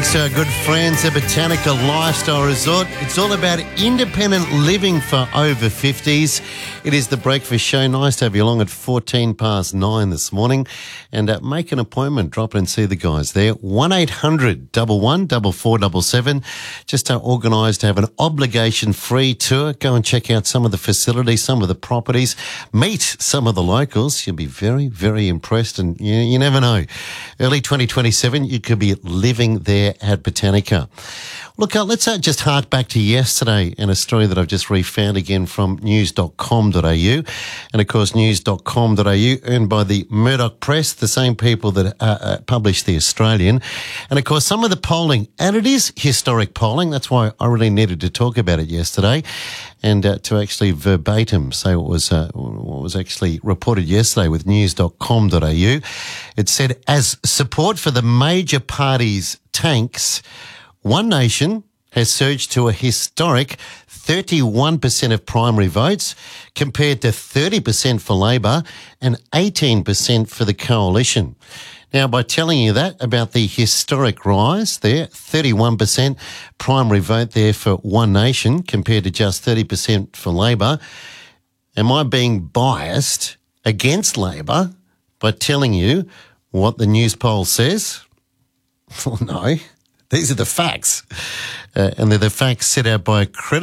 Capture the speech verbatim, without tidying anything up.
Thanks to our good friends at Botanica Lifestyle Resort. It's all about independent living for over fifties. It is the breakfast show. Nice to have you along at fourteen past nine this morning. And uh, make an appointment. Drop in and see the guys there. one eight hundred, one one, four four seven seven. Just uh, organised to have an obligation-free tour. Go and check out some of the facilities, some of the properties. Meet some of the locals. You'll be very, very impressed. And you, you never know. Early twenty twenty-seven, you could be living there at Botanica. Look, uh, let's uh, just hark back to yesterday and a story that I've just refound again from news dot com dot a u. And, of course, news dot com dot a u, owned by the Murdoch Press, the same people that uh, uh, publish The Australian. And, of course, some of the polling, and it is historic polling. That's why I really needed to talk about it yesterday and uh, to actually verbatim say what was, uh, what was actually reported yesterday with news dot com dot a u. It said, as support for the major parties tanks, One Nation has surged to a historic thirty-one percent of primary votes compared to thirty percent for Labor and eighteen percent for the Coalition. Now, by telling you that about the historic rise there, thirty-one percent primary vote there for One Nation compared to just thirty percent for Labor, am I being biased against Labor by telling you what the news poll says? Well, no. These are the facts, uh, and they're the facts set out by a credible